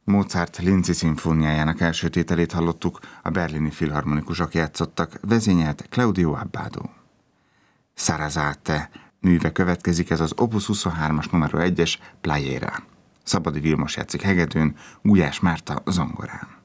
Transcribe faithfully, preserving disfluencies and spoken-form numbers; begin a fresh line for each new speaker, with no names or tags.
Mozart Linci szimfóniájának első tételét hallottuk, a berlini filharmonikusok játszottak, vezényelt Claudio Abbado. Sarasate műve következik, ez az Opus huszonhármas numero egyes Playera. Szabadi Vilmos játszik hegedűn, Gulyás Márta zongorán.